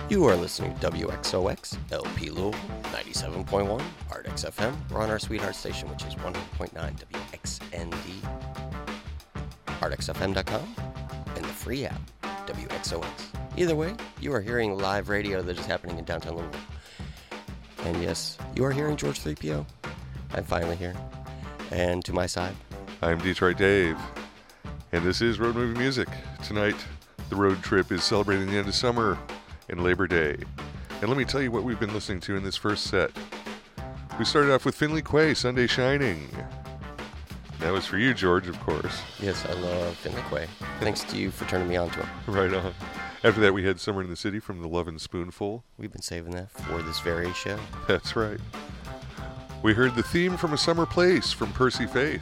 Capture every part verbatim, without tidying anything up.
You are listening to W X O X, L P Louisville, ninety-seven point one, Ardex F M. We're on our sweetheart station, which is one hundred point nine W X N D, ardex f m dot com, and the free app, W X O X. Either way, you are hearing live radio that is happening in downtown Louisville. And yes, you are hearing George three P O. I'm finally here. And to my side, I'm Detroit Dave, and this is Road Movie Music. Tonight, the road trip is celebrating the end of summer and Labor Day. And let me tell you what we've been listening to in this first set. We started off with Finley Quay, Sunday Shining. That was for you, George, of course. yes, I love Finley Quay. Thanks to you for turning me on to him. Right on. After that, we had Summer in the City from The Lovin' Spoonful. We've been saving that for this very show. That's right. We heard the theme from A Summer Place from Percy Faith.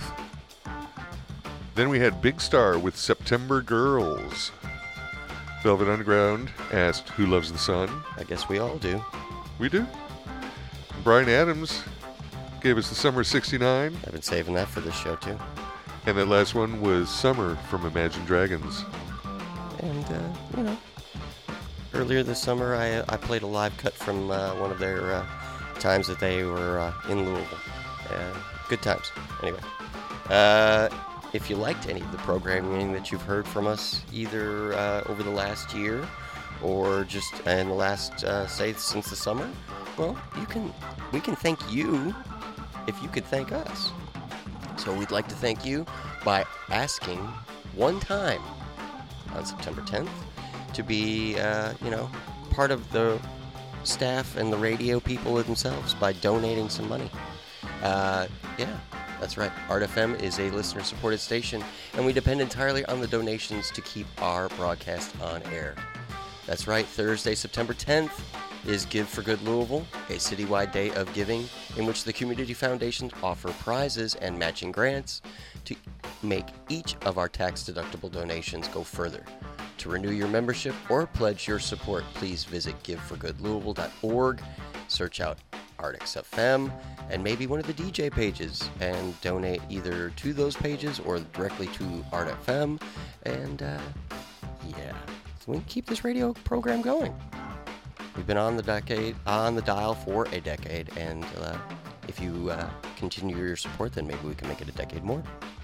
Then we had Big Star with September Girls. Velvet Underground asked, Who Loves the Sun? I guess we all do. We do. Bryan Adams gave us the Summer sixty-nine. I've been saving that for this show, too. And that last one was Summer from Imagine Dragons. And, uh, you know, earlier this summer, I I played a live cut from uh, one of their uh, times that they were uh, in Louisville. Uh, good times. Anyway, uh, if you liked any of the programming that you've heard from us, either uh, over the last year or just in the last, uh, say, since the summer, well, you can we can thank you if you could thank us. So we'd like to thank you by asking one time on September tenth to be, uh, you know, part of the staff and the radio people themselves by donating some money. Uh, yeah, that's right. Art F M is a listener-supported station, and we depend entirely on the donations to keep our broadcast on air. That's right. Thursday, September tenth is Give for Good Louisville, a citywide day of giving in which the community foundations offer prizes and matching grants to make each of our tax-deductible donations go further. To renew your membership or pledge your support, please visit give for good louisville dot org, search out Ardex F M, and maybe one of the D J pages, and donate either to those pages or directly to Art F M, and uh, yeah, so we can keep this radio program going. We've been on the decade, on the dial for a decade, and uh, if you uh, continue your support, then maybe we can make it a decade more.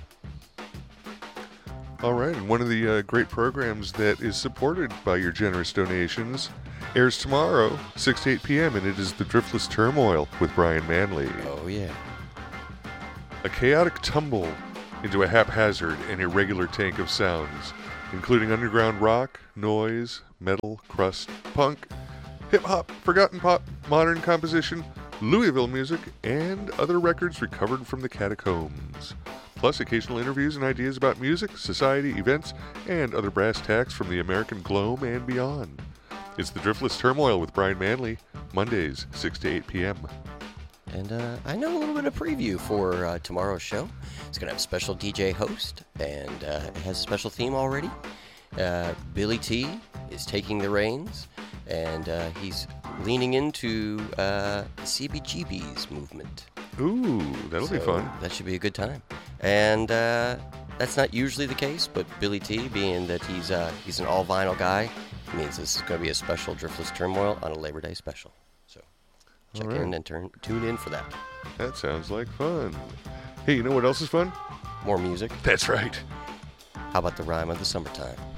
All right, and one of the uh, great programs that is supported by your generous donations airs tomorrow, six to eight p.m., and it is The Driftless Turmoil with Brian Manley. Oh, yeah. A chaotic tumble into a haphazard and irregular tank of sounds, including underground rock, noise, metal, crust, punk, hip-hop, forgotten pop, modern composition, Louisville music, and other records recovered from the catacombs. Plus occasional interviews and ideas about music, society, events, and other brass tacks from the American globe and beyond. It's The Driftless Turmoil with Brian Manley, Mondays, six to eight p.m. And uh, I know a little bit of preview for uh, tomorrow's show. It's going to have a special D J host, and uh, it has a special theme already. Uh, Billy T is taking the reins, and uh, he's leaning into uh, the C B G B's movement. Ooh, that'll So be fun. That should be a good time. And uh, that's not usually the case, but Billy T, being that he's uh, he's an all-vinyl guy, means this is going to be a special Driftless Turmoil on a Labor Day special. So check All right. in and turn, tune in for that. That sounds like fun. Hey, you know what else is fun? More music. That's right. How about the rhyme of the summertime?